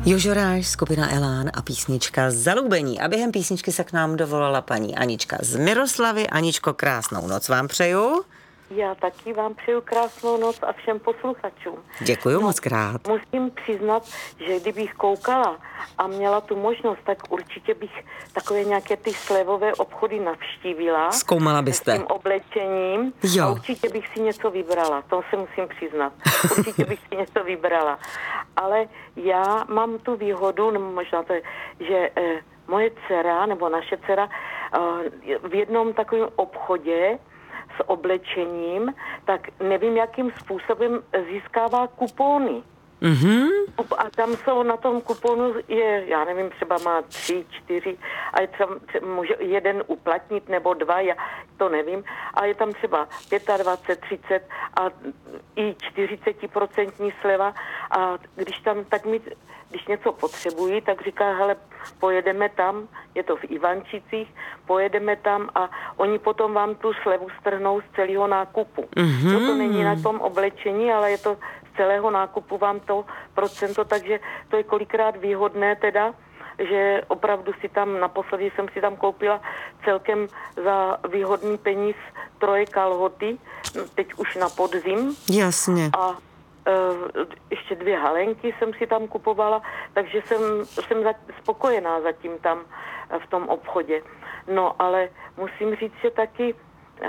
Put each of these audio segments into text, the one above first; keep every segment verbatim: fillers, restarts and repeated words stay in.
Jožoráš, skupina Elán a písnička Zalubení. A během písničky se k nám dovolala paní Anička z Miroslavy. Aničko, krásnou noc vám přeju. Já taky vám přeju krásnou noc a všem posluchačům. Děkuju no, moc krát. Musím přiznat, že kdybych koukala a měla tu možnost, tak určitě bych takové nějaké ty slevové obchody navštívila. Zkoumala byste. S tím oblečením. Jo. A určitě bych si něco vybrala. To se musím přiznat. Určitě bych si něco vybrala. Ale já mám tu výhodu, no možná to je, že eh, moje dcera, nebo naše dcera eh, v jednom takovém obchodě s oblečením, tak nevím, jakým způsobem získává kupóny. Mm-hmm. A tam jsou na tom kuponu, je, já nevím, třeba má tři, čtyři, a je tam, může jeden uplatnit nebo dva, já to nevím, a je tam třeba dvacet pět, třicet a i čtyřicet procent sleva, a když tam, tak mi, když něco potřebují, tak říká, hele, pojedeme tam, je to v Ivančicích, pojedeme tam a oni potom vám tu slevu strhnou z celého nákupu. Mm-hmm. To, to není na tom oblečení, ale je to z celého nákupu vám to procento, takže to je kolikrát výhodné teda, že opravdu si tam, naposledy jsem si tam koupila celkem za výhodný peníz troje kalhoty, teď už na podzim. Jasně. A Uh, ještě dvě halenky jsem si tam kupovala, takže jsem, jsem za, spokojená zatím tam uh, v tom obchodě. No, ale musím říct, že taky uh,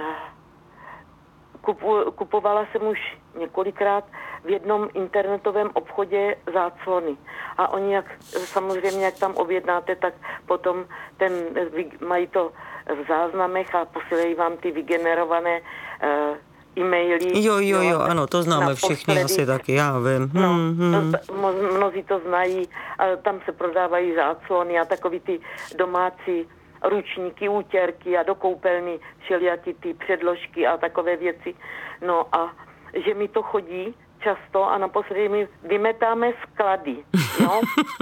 kupu, kupovala jsem už několikrát v jednom internetovém obchodě záclony. A oni, jak samozřejmě, jak tam objednáte, tak potom ten, mají to v záznamech a posílají vám ty vygenerované uh, e-maily. Jo, jo, jo, ano, to známe všichni asi taky, já vím. No, hmm, hmm. To, mnozí to znají, a tam se prodávají záclony a takový ty domácí ručníky, útěrky a do koupelny všelijaký ty předložky a takové věci. No a že mi to chodí často a naposledy my vymetáme sklady, no,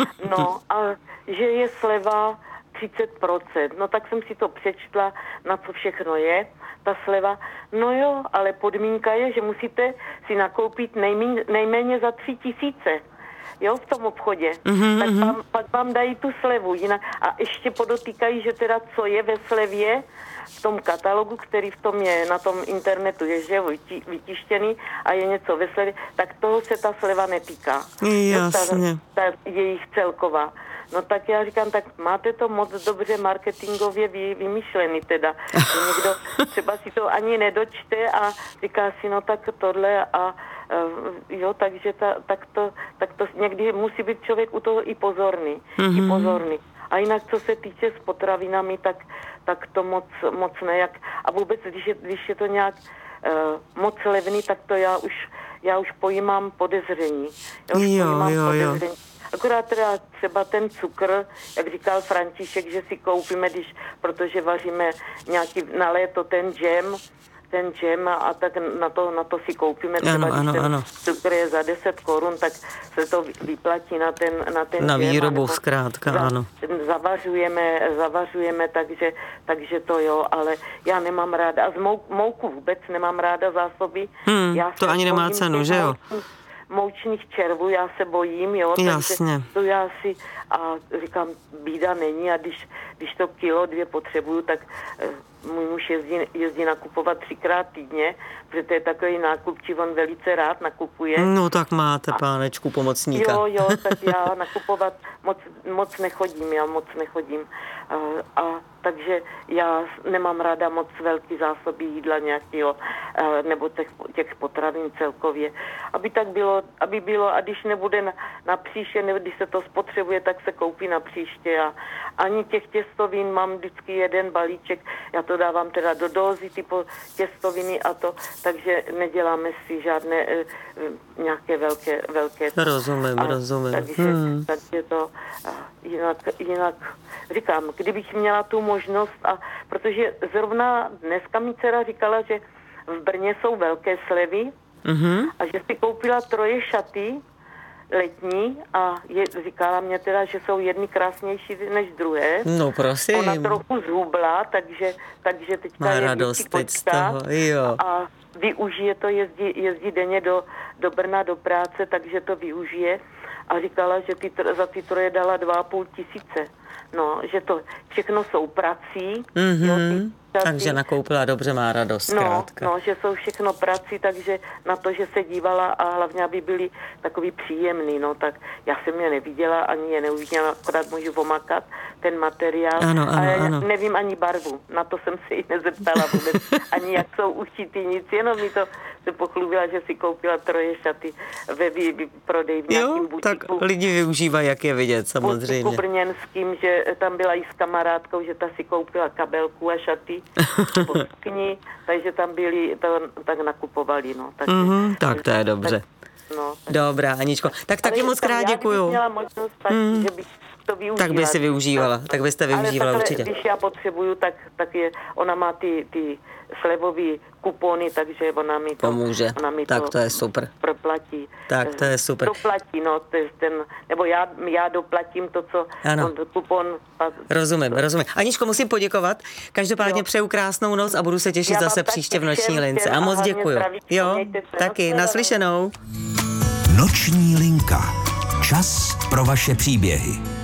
no a že je sleva třicet procent. No tak jsem si to přečtla, na co všechno je ta sleva. No jo, ale podmínka je, že musíte si nakoupit nejméně, nejméně za tři tisíce. Jo, v tom obchodě. Mm-hmm. Tak vám, pak vám dají tu slevu. Jinak, a ještě podotýkají, že teda co je ve slevě v tom katalogu, který v tom je na tom internetu, je že vytištěný a je něco ve slevě, tak toho se ta sleva netýká. Jasně. No, ta, ta jejich celková. No tak já říkám, tak máte to moc dobře marketingově vy, vymyšlený teda. Že někdo třeba si to ani nedočte a říká si, no tak tohle a uh, jo, takže ta, tak, to, tak to někdy musí být člověk u toho i pozorný. Mm-hmm. I pozorný. A jinak, co se týče s potravinami, tak, tak to moc, moc ne. Jak, a vůbec, když je, když je to nějak uh, moc levný, tak to já už, já už pojímám podezření. Já už jo, pojímám jo, podezření. jo. Akorát teda třeba ten cukr, jak říkal František, že si koupíme, když, protože vaříme nějaký na léto ten džem, ten džem a, a tak na to, na to si koupíme. Třeba, ano, když ano, ten ano. cukr je za deset korun, tak se to vyplatí na ten, na ten na džem. výrobu zkrátka, za, ano. Zavařujeme, zavařujeme, takže, takže to jo, ale já nemám ráda, a z mou, mouku vůbec nemám ráda zásoby. Hmm, já to ani nemá cenu, že jo? Moučných červů, já se bojím, jo, jasně. Takže to já si, a říkám, bída není, a když, když to kilo, dvě potřebuju, tak eh, můj muž jezdí, jezdí nakupovat třikrát týdně, protože to je takový nákupčí, on velice rád nakupuje. No tak máte, pánečku, pomocníka. Jo, jo, tak já nakupovat moc, moc nechodím, já moc nechodím. A, a takže já nemám ráda moc velký zásoby jídla nějakého, nebo těch, těch potravin celkově. Aby tak bylo, aby bylo, a když nebude na, na příště, nebo když se to spotřebuje, tak se koupí na příště. A ani těch těstovin mám vždycky jeden balíček, já to dávám teda do dózy, typu těstoviny a to, takže neděláme si žádné e, nějaké velké, velké. Rozumím, a, rozumím. Takže, hmm. takže to a, jinak, jinak říkám, kdybych měla tu možnost, a protože zrovna dneska mi dcera říkala, že v Brně jsou velké slevy, mm-hmm. a že si koupila troje šaty letní a je, říkala mě teda, že jsou jedny krásnější než druhé. No prosím. Ona trochu zhubla, takže, takže teďka má je radost teď z toho, jo. A využije to, jezdí, jezdí denně do, do Brna do práce, takže to využije. A říkala, že ty, za ty troje dala dva a půl tisíce. No, že to všechno jsou prací. Mm-hmm. Jo, ty prací. Takže nakoupila dobře, má radost, no, zkrátka. no, že jsou všechno prací, takže na to, že se dívala a hlavně, aby byli takový příjemný, no, tak já jsem je neviděla, ani je neuviděla, akorát můžu omakat ten materiál. Ano, ano, a já ano. nevím ani barvu, na to jsem se jí nezeptala vůbec, ani jak jsou ušitý, nic, jenom mi to se pochlubila, že si koupila troje šaty ve prodej v nějakým Jo, butiku. tak lidi využívají, jak je vidět, samozřejmě. Butiku brněnským, že tam byla i s kamarádkou, že ta si koupila kabelku a šaty kni, takže tam byli, to, tak nakupovali, no. Takže, Mm-hmm, tak to je dobře. Tak, no, tak. Dobrá, Aničko, tak taky moc krát děkuju. Já měla možnost, tak, mm. že bych to využila. Tak by si využívala, tak byste využívala ale určitě. Když já potřebuju, tak, tak je, ona má ty, ty slevový kupony, takže ona mi to, pomůže. Ona mi tak to, to je super. Proplatí. Tak to je super. Doplatí, no, to je ten, nebo já, já doplatím to, co ano. on, kupon. A, rozumím, to. rozumím. Aničko, musím poděkovat. Každopádně jo. Přeju krásnou noc a budu se těšit já zase příště v Noční všem, lince. A moc děkuju. Jo, taky, naslyšenou. Noční linka. Čas pro vaše příběhy.